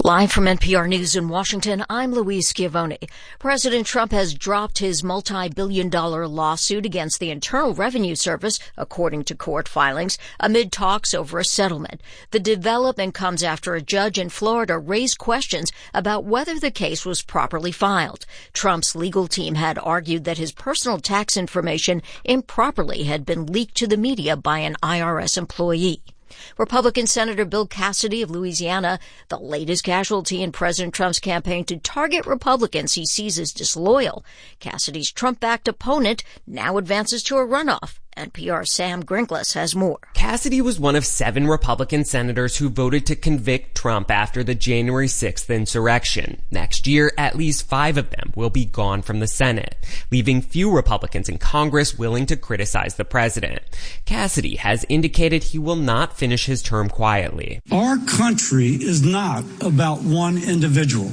Live from NPR News in Washington, I'm Louise Schiavone. President Trump has dropped his multi-billion-dollar lawsuit against the Internal Revenue Service, according to court filings, amid talks over a settlement. The development comes after a judge in Florida raised questions about whether the case was properly filed. Trump's legal team had argued that his personal tax information improperly had been leaked to the media by an IRS employee. Republican Senator Bill Cassidy of Louisiana, the latest casualty in President Trump's campaign to target Republicans he sees as disloyal. Cassidy's Trump-backed opponent now advances to a runoff. NPR's Sam Gringlas has more. Cassidy was one of 7 Republican senators who voted to convict Trump after the January 6th insurrection. Next year, at least 5 of them will be gone from the Senate, leaving few Republicans in Congress willing to criticize the president. Cassidy has indicated he will not finish his term quietly. Our country is not about one individual.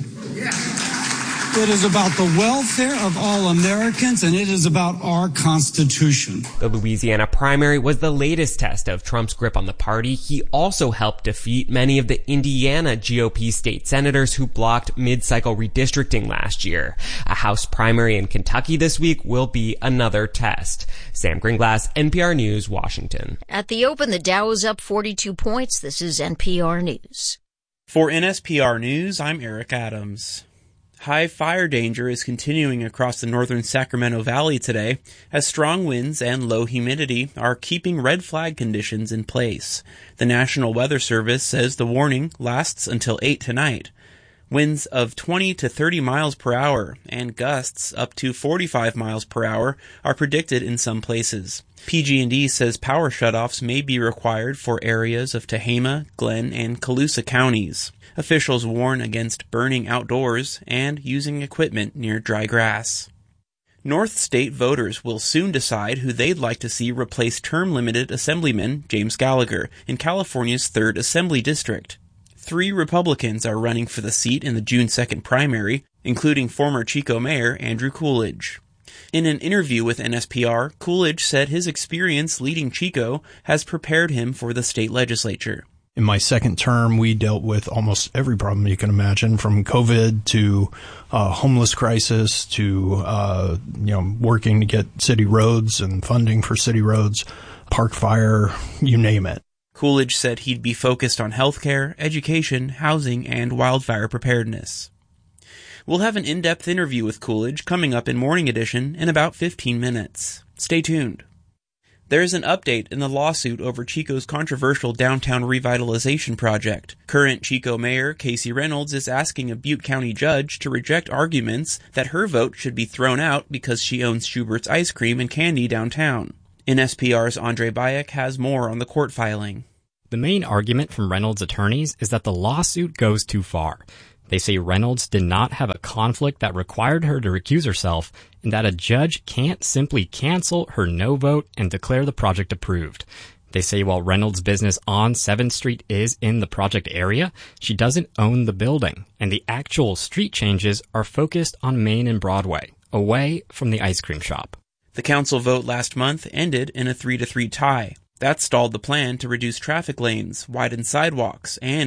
It is about the welfare of all Americans, and it is about our Constitution. The Louisiana primary was the latest test of Trump's grip on the party. He also helped defeat many of the Indiana GOP state senators who blocked mid-cycle redistricting last year. A House primary in Kentucky this week will be another test. Sam Gringlas, NPR News, Washington. At the open, the Dow is up 42 points. This is NPR News. For NSPR News, I'm Eric Adams. High fire danger is continuing across the northern Sacramento Valley today as strong winds and low humidity are keeping red flag conditions in place. The National Weather Service says the warning lasts until 8 tonight. Winds of 20 to 30 miles per hour and gusts up to 45 miles per hour are predicted in some places. PG&E says power shutoffs may be required for areas of Tehama, Glenn, and Colusa counties. Officials warn against burning outdoors and using equipment near dry grass. North State voters will soon decide who they'd like to see replace term-limited Assemblyman James Gallagher in California's 3rd Assembly District. 3 Republicans are running for the seat in the June 2nd primary, including former Chico Mayor Andrew Coolidge. In an interview with NSPR, Coolidge said his experience leading Chico has prepared him for the state legislature. In my second term, we dealt with almost every problem you can imagine, from COVID to homeless crisis to working to get city roads and funding for city roads, park fire, you name it. Coolidge said he'd be focused on healthcare, education, housing, and wildfire preparedness. We'll have an in-depth interview with Coolidge coming up in Morning Edition in about 15 minutes. Stay tuned. There is an update in the lawsuit over Chico's controversial downtown revitalization project. Current Chico Mayor Casey Reynolds is asking a Butte County judge to reject arguments that her vote should be thrown out because she owns Schubert's ice cream and candy downtown. NSPR's Andre Bayek has more on the court filing. The main argument from Reynolds' attorneys is that the lawsuit goes too far. They say Reynolds did not have a conflict that required her to recuse herself, and that a judge can't simply cancel her no vote and declare the project approved. They say while Reynolds' business on 7th Street is in the project area, she doesn't own the building, and the actual street changes are focused on Main and Broadway, away from the ice cream shop. The council vote last month ended in a 3-3 tie. That stalled the plan to reduce traffic lanes, widen sidewalks, and